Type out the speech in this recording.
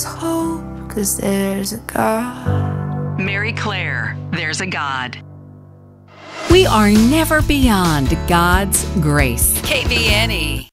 hope, 'cause there's a God. Mary Claire, There's a God. We are never beyond God's grace. KVNE.